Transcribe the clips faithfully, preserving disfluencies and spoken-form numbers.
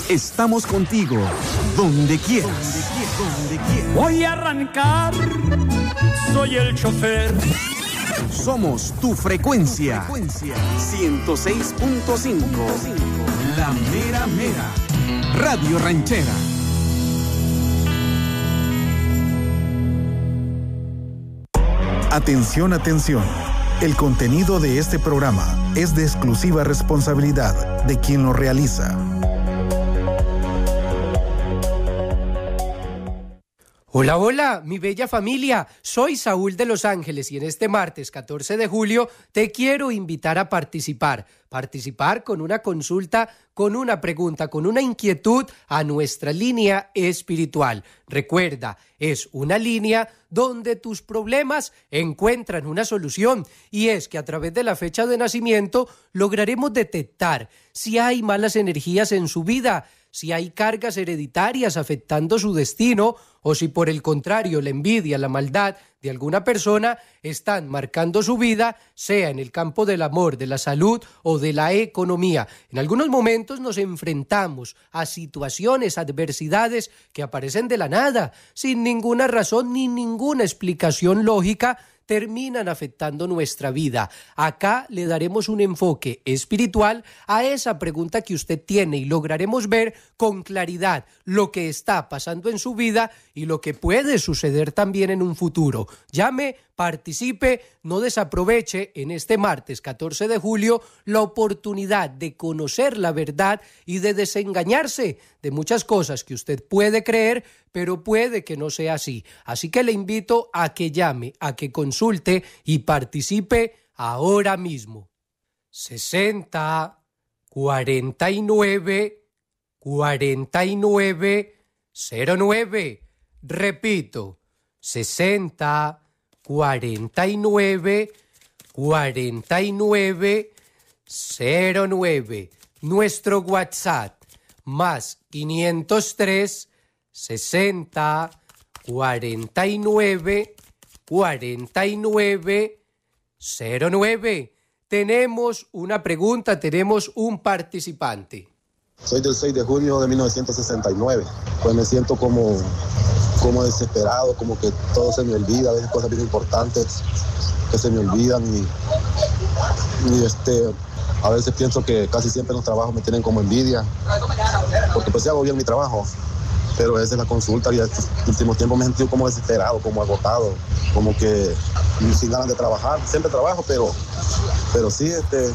Estamos contigo, donde quieras. Donde quieras. Voy a arrancar, soy el chofer. Somos tu frecuencia. ciento seis punto cinco. La mera mera. Radio Ranchera. Atención, atención. El contenido de este programa es de exclusiva responsabilidad de quien lo realiza. Hola, hola, mi bella familia. Soy Saúl de Los Ángeles y en este martes catorce de julio te quiero invitar a participar. Participar con una consulta, con una pregunta, con una inquietud a nuestra línea espiritual. Recuerda, es una línea donde tus problemas encuentran una solución y es que a través de la fecha de nacimiento lograremos detectar si hay malas energías en su vida, si hay cargas hereditarias afectando su destino o si por el contrario la envidia, la maldad de alguna persona están marcando su vida, sea en el campo del amor, de la salud o de la economía. En algunos momentos nos enfrentamos a situaciones, adversidades que aparecen de la nada, sin ninguna razón ni ninguna explicación lógica, terminan afectando nuestra vida. Acá le daremos un enfoque espiritual a esa pregunta que usted tiene y lograremos ver con claridad lo que está pasando en su vida y lo que puede suceder también en un futuro. Llame, participe, no desaproveche en este martes catorce de julio la oportunidad de conocer la verdad y de desengañarse de muchas cosas que usted puede creer, pero puede que no sea así. Así que le invito a que llame, a que consulte y participe ahora mismo. sesenta, cuarenta y nueve, cuarenta y nueve, cero nueve. Repito, sesenta, cuarenta y nueve, cuarenta y nueve, cero nueve. Nuestro WhatsApp, más quinientos tres, sesenta, cuarenta y nueve, cuarenta y nueve, cero nueve. Tenemos una pregunta, tenemos un participante. Soy del seis de junio de mil novecientos sesenta y nueve. Pues me siento como, como desesperado, como que todo se me olvida, a veces cosas bien importantes que se me olvidan y, y este, a veces pienso que casi siempre en los trabajos me tienen como envidia, porque pues sí hago bien mi trabajo, pero esa es la consulta y estos últimos tiempos me he sentido como desesperado, como agotado, como que sin ganas de trabajar. Siempre trabajo, pero, pero sí, este,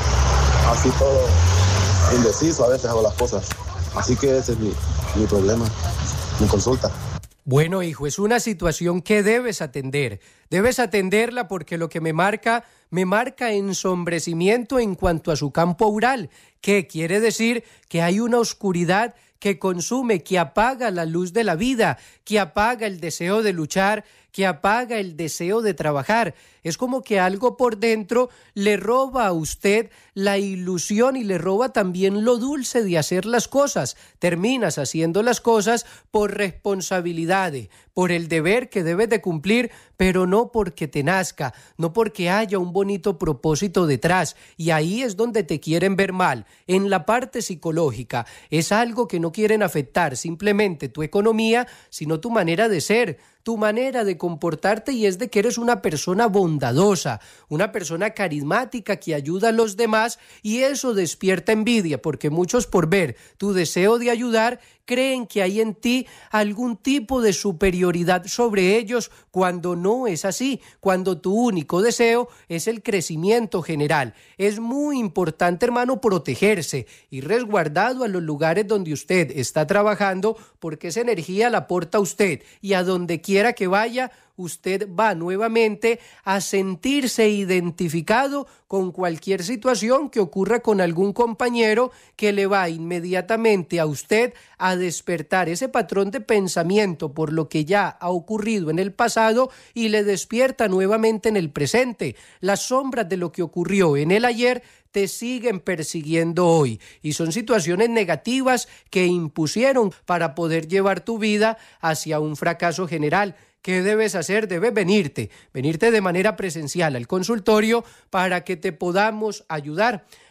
así todo indeciso a veces hago las cosas. Así que ese es mi, mi problema, mi consulta. Bueno, hijo, es una situación que debes atender. Debes atenderla porque lo que me marca, me marca ensombrecimiento en cuanto a su campo aural, que quiere decir que hay una oscuridad que consume, que apaga la luz de la vida, que apaga el deseo de luchar, que apaga el deseo de trabajar. Es como que algo por dentro le roba a usted la ilusión y le roba también lo dulce de hacer las cosas. Terminas haciendo las cosas por responsabilidad, por el deber que debes de cumplir, pero no porque te nazca, no porque haya un bonito propósito detrás. Y ahí es donde te quieren ver mal. En la parte psicológica es algo que no quieren afectar simplemente tu economía, sino tu manera de ser, tu manera de comportarte, y es de que eres una persona bondadosa, una persona carismática que ayuda a los demás, y eso despierta envidia porque muchos, por ver tu deseo de ayudar, creen que hay en ti algún tipo de superioridad sobre ellos, cuando no es así, cuando tu único deseo es el crecimiento general. Es muy importante, hermano, protegerse y resguardado a los lugares donde usted está trabajando, porque esa energía la aporta usted, y a donde quiera que vaya, usted va nuevamente a sentirse identificado con cualquier situación que ocurra con algún compañero, que le va inmediatamente a usted a despertar ese patrón de pensamiento por lo que ya ha ocurrido en el pasado y le despierta nuevamente en el presente. Las sombras de lo que ocurrió en el ayer te siguen persiguiendo hoy, y son situaciones negativas que impusieron para poder llevar tu vida hacia un fracaso general. ¿Qué debes hacer? Debes venirte, venirte de manera presencial al consultorio para que te podamos ayudar.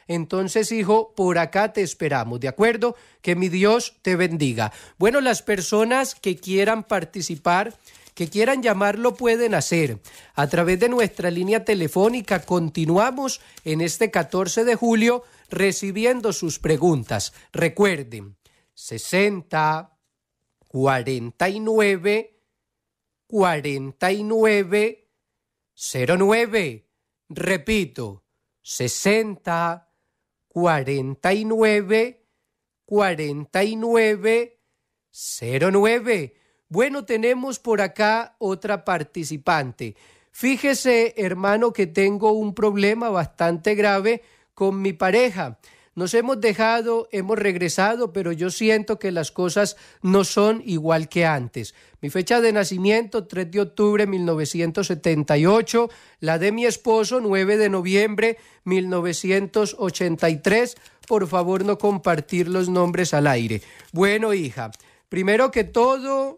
entonces, hijo, por acá te esperamos, ¿de acuerdo? Que mi Dios te bendiga. Bueno, las personas que quieran participar, que quieran llamar, lo pueden hacer a través de nuestra línea telefónica. Continuamos en este catorce de julio recibiendo sus preguntas. Recuerden, sesenta, cuarenta y nueve, cuarenta y nueve, cero nueve. Repito, sesenta, cuarenta y nueve, cuarenta y nueve, cero nueve. Bueno, tenemos por acá otra participante. Fíjese, hermano, que tengo un problema bastante grave con mi pareja. Nos hemos dejado, hemos regresado, pero yo siento que las cosas no son igual que antes. Mi fecha de nacimiento, tres de octubre de mil novecientos setenta y ocho. La de mi esposo, nueve de noviembre de mil novecientos ochenta y tres. Por favor, no compartir los nombres al aire. Bueno, hija, primero que todo,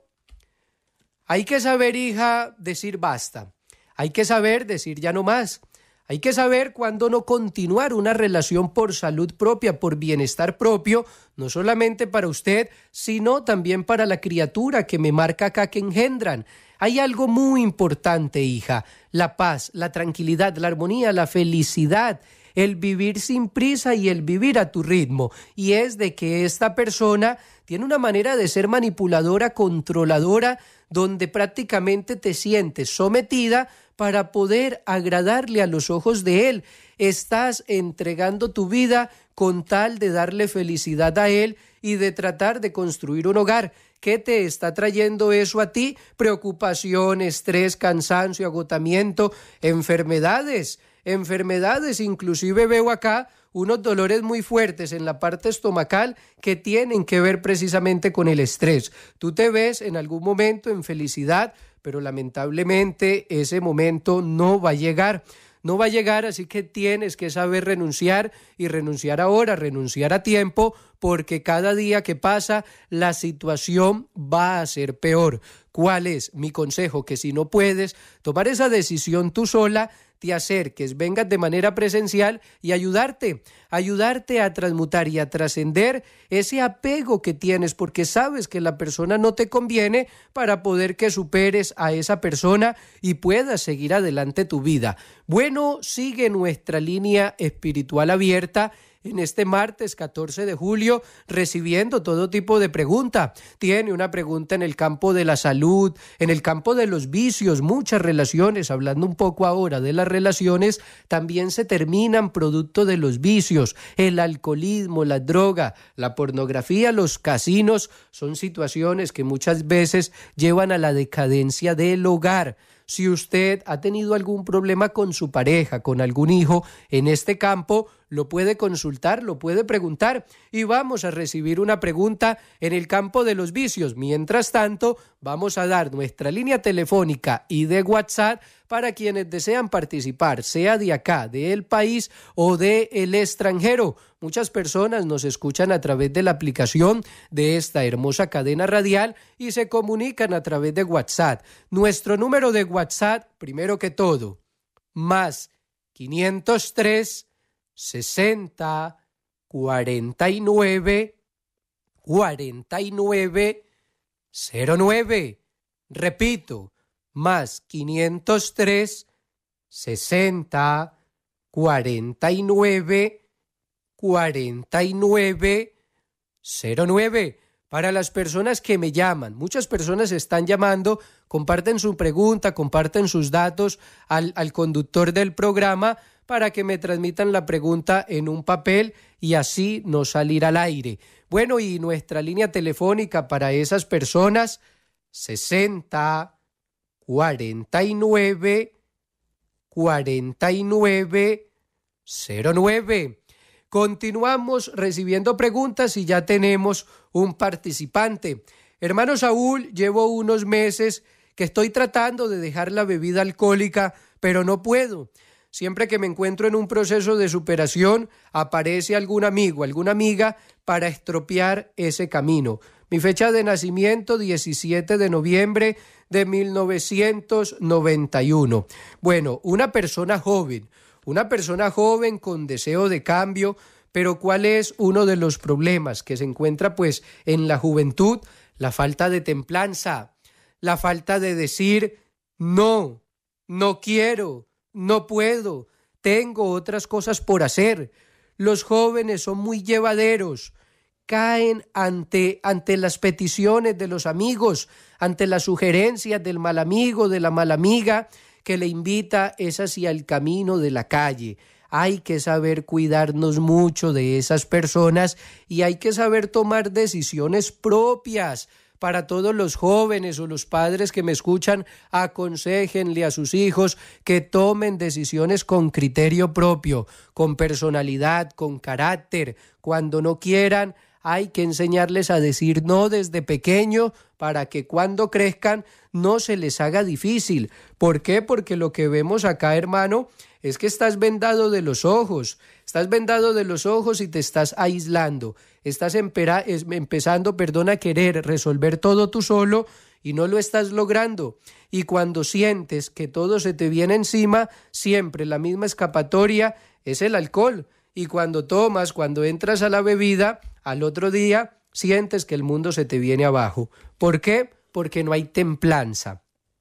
hay que saber, hija, decir basta. Hay que saber decir ya no más. Hay que saber cuándo no continuar una relación por salud propia, por bienestar propio, no solamente para usted, sino también para la criatura que me marca acá que engendran. Hay algo muy importante, hija, la paz, la tranquilidad, la armonía, la felicidad, el vivir sin prisa y el vivir a tu ritmo. Y es de que esta persona tiene una manera de ser manipuladora, controladora, donde prácticamente te sientes sometida para poder agradarle a los ojos de él. Estás entregando tu vida con tal de darle felicidad a él y de tratar de construir un hogar. ¿Qué te está trayendo eso a ti? Preocupación, estrés, cansancio, agotamiento, enfermedades. Enfermedades, inclusive veo acá unos dolores muy fuertes en la parte estomacal que tienen que ver precisamente con el estrés. Tú te ves en algún momento en felicidad, pero lamentablemente ese momento no va a llegar. No va a llegar, así que tienes que saber renunciar y renunciar ahora, renunciar a tiempo, porque cada día que pasa la situación va a ser peor. ¿Cuál es mi consejo? Que si no puedes tomar esa decisión tú sola, te acerques, vengas de manera presencial y ayudarte, ayudarte a transmutar y a trascender ese apego que tienes, porque sabes que la persona no te conviene, para poder que superes a esa persona y puedas seguir adelante tu vida. Bueno, sigue nuestra línea espiritual abierta en este martes catorce de julio, recibiendo todo tipo de pregunta. Tiene una pregunta en el campo de la salud, en el campo de los vicios, muchas relaciones, hablando un poco ahora de las relaciones, también se terminan producto de los vicios, el alcoholismo, la droga, la pornografía, los casinos, son situaciones que muchas veces llevan a la decadencia del hogar. Si usted ha tenido algún problema con su pareja, con algún hijo en este campo, lo puede consultar, lo puede preguntar y vamos a recibir una pregunta en el campo de los vicios. Mientras tanto, vamos a dar nuestra línea telefónica y de WhatsApp para quienes desean participar, sea de acá, del país o del extranjero. Muchas personas nos escuchan a través de la aplicación de esta hermosa cadena radial y se comunican a través de WhatsApp. Nuestro número de WhatsApp, primero que todo, más quinientos tres, sesenta, cuarenta y nueve, cuarenta y nueve, cero nueve. Repito, más quinientos tres, sesenta, cuarenta y nueve, cuarenta y nueve, cero nueve. Para las personas que me llaman, muchas personas están llamando, comparten su pregunta, comparten sus datos al, al conductor del programa para que me transmitan la pregunta en un papel y así no salir al aire. Bueno, y nuestra línea telefónica para esas personas, sesenta, cuarenta y nueve, cuarenta y nueve, cero nueve. Continuamos recibiendo preguntas y ya tenemos un participante. Hermano Saúl, llevo unos meses que estoy tratando de dejar la bebida alcohólica, pero no puedo. Siempre que me encuentro en un proceso de superación, aparece algún amigo, alguna amiga para estropear ese camino. Mi fecha de nacimiento, diecisiete de noviembre de mil novecientos noventa y uno. Bueno, una persona joven, Una persona joven con deseo de cambio, pero ¿cuál es uno de los problemas que se encuentra pues en la juventud? La falta de templanza, la falta de decir no, no quiero, no puedo, tengo otras cosas por hacer. Los jóvenes son muy llevaderos, caen ante, ante las peticiones de los amigos, ante las sugerencias del mal amigo, de la mala amiga, que le invita es hacia el camino de la calle. Hay que saber cuidarnos mucho de esas personas y hay que saber tomar decisiones propias. Para todos los jóvenes o los padres que me escuchan, aconséjenle a sus hijos que tomen decisiones con criterio propio, con personalidad, con carácter. Cuando no quieran, hay que enseñarles a decir no desde pequeño para que cuando crezcan no se les haga difícil. ¿Por qué? Porque lo que vemos acá, hermano, es que estás vendado de los ojos, estás vendado de los ojos y te estás aislando, estás empera, es, empezando, perdón, a querer resolver todo tú solo y no lo estás logrando. Y cuando sientes que todo se te viene encima, siempre la misma escapatoria es el alcohol. Y cuando tomas, cuando entras a la bebida, al otro día sientes que el mundo se te viene abajo. ¿Por qué? Porque no hay templanza.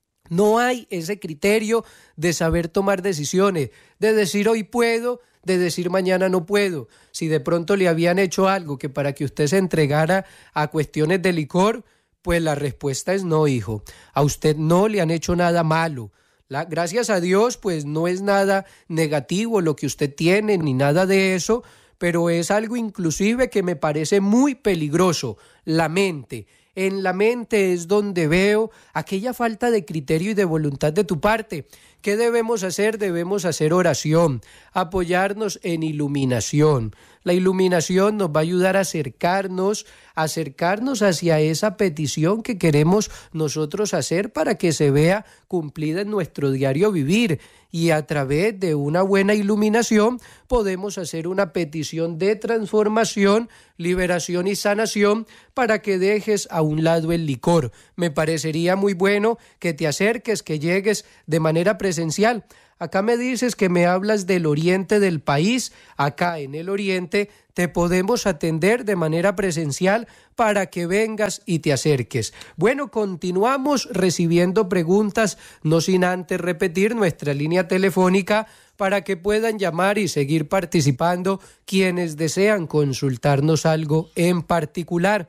No hay ese criterio de saber tomar decisiones, de decir hoy puedo, de decir mañana no puedo. Si de pronto le habían hecho algo que para que usted se entregara a cuestiones de licor, pues la respuesta es no, hijo. A usted no le han hecho nada malo. La, gracias a Dios, pues no es nada negativo lo que usted tiene, ni nada de eso, pero es algo inclusive que me parece muy peligroso, la mente. En la mente es donde veo aquella falta de criterio y de voluntad de tu parte. ¿Qué debemos hacer? Debemos hacer oración, apoyarnos en iluminación. La iluminación nos va a ayudar a acercarnos, acercarnos hacia esa petición que queremos nosotros hacer para que se vea cumplida en nuestro diario vivir. Y a través de una buena iluminación podemos hacer una petición de transformación, liberación y sanación para que dejes a un lado el licor. Me parecería muy bueno que te acerques, que llegues de manera presencial. Acá me dices que me hablas del oriente del país. Acá en el oriente te podemos atender de manera presencial para que vengas y te acerques. Bueno, continuamos recibiendo preguntas, no sin antes repetir nuestra línea telefónica para que puedan llamar y seguir participando quienes desean consultarnos algo en particular.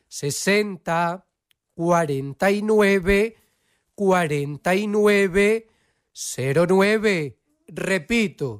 sesenta, cuarenta y nueve, cuarenta y nueve, cero nueve. Repito,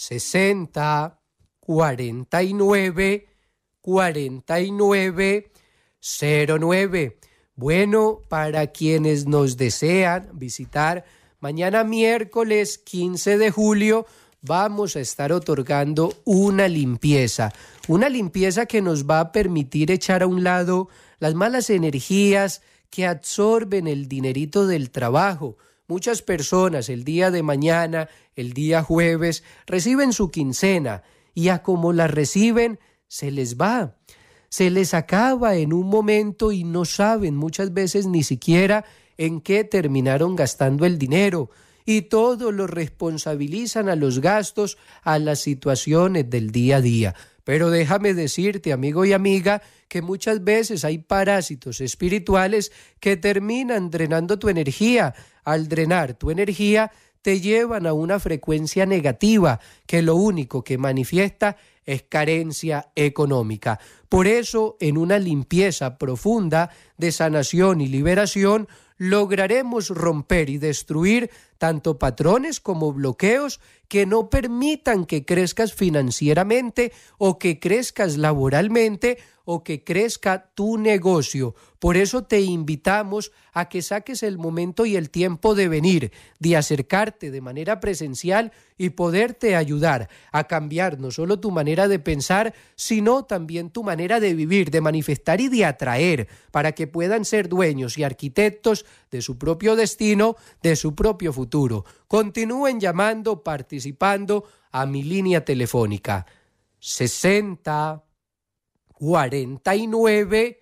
sesenta, cuarenta y nueve, cuarenta y nueve, cero nueve. Bueno, para quienes nos desean visitar, mañana miércoles quince de julio vamos a estar otorgando una limpieza, una limpieza que nos va a permitir echar a un lado las malas energías que absorben el dinerito del trabajo. Muchas personas el día de mañana, el día jueves, reciben su quincena y a como la reciben, se les va. Se les acaba en un momento y no saben muchas veces ni siquiera en qué terminaron gastando el dinero. Y todo lo responsabilizan a los gastos, a las situaciones del día a día. Pero déjame decirte, amigo y amiga, que muchas veces hay parásitos espirituales que terminan drenando tu energía. Al drenar tu energía, te llevan a una frecuencia negativa que lo único que manifiesta es carencia económica. Por eso, en una limpieza profunda de sanación y liberación, lograremos romper y destruir tanto patrones como bloqueos que no permitan que crezcas financieramente o que crezcas laboralmente o que crezca tu negocio. Por eso te invitamos a que saques el momento y el tiempo de venir, de acercarte de manera presencial y poderte ayudar a cambiar no solo tu manera de pensar, sino también tu manera de vivir, de manifestar y de atraer, para que puedan ser dueños y arquitectos de su propio destino, de su propio futuro. Continúen llamando, participando a mi línea telefónica sesenta, cuarenta y nueve,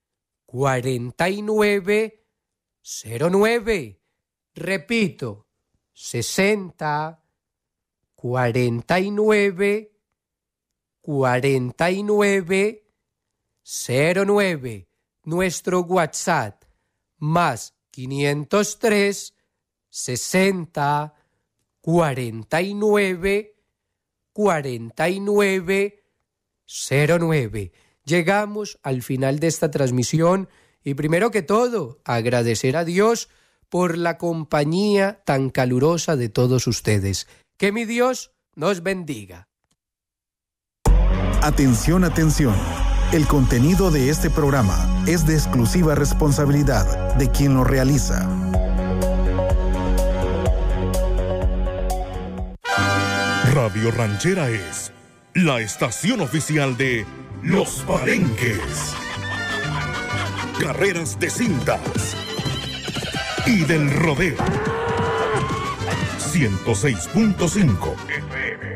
cuarenta y nueve, cero nueve. Repito, sesenta, cuarenta y nueve, cuarenta y nueve, cero nueve. Nuestro WhatsApp más quinientos tres, sesenta, cuarenta y nueve, cuarenta y nueve, cero nueve. Llegamos al final de esta transmisión y primero que todo agradecer a Dios por la compañía tan calurosa de todos ustedes. Que mi Dios nos bendiga. Atención, atención. El contenido de este programa es de exclusiva responsabilidad de quien lo realiza. Radio Ranchera es la estación oficial de Los Palenques, carreras de cintas y del rodeo. ciento seis punto cinco F M.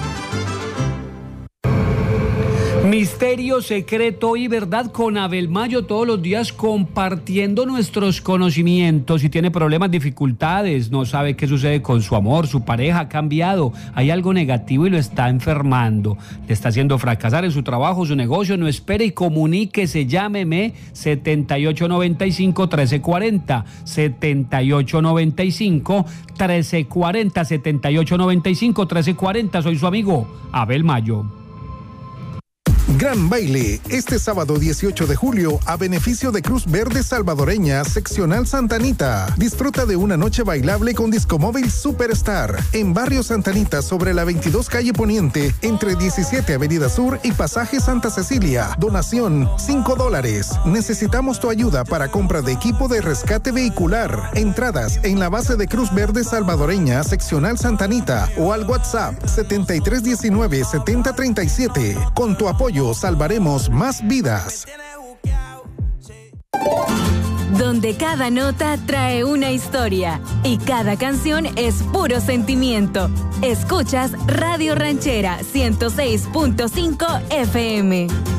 Misterio, secreto y verdad con Abel Mayo, todos los días compartiendo nuestros conocimientos. Si tiene problemas, dificultades, no sabe qué sucede con su amor, su pareja ha cambiado, hay algo negativo y lo está enfermando, le está haciendo fracasar en su trabajo, su negocio, no espere y comuníquese, llámeme setenta y ocho noventa y cinco, trece cuarenta, setenta y ocho noventa y cinco, trece cuarenta, setenta y ocho noventa y cinco, trece cuarenta, soy su amigo Abel Mayo. Gran baile este sábado dieciocho de julio a beneficio de Cruz Verde Salvadoreña Seccional Santa Anita. Disfruta de una noche bailable con Discomóvil Superstar en Barrio Santa Anita sobre la veintidós calle Poniente entre diecisiete Avenida Sur y Pasaje Santa Cecilia. Donación cinco dólares. Necesitamos tu ayuda para compra de equipo de rescate vehicular. Entradas en la base de Cruz Verde Salvadoreña Seccional Santa Anita o al WhatsApp setenta y tres diecinueve, setenta treinta y siete. Con tu apoyo salvaremos más vidas. Donde cada nota trae una historia y cada canción es puro sentimiento. Escuchas Radio Ranchera ciento seis punto cinco F M.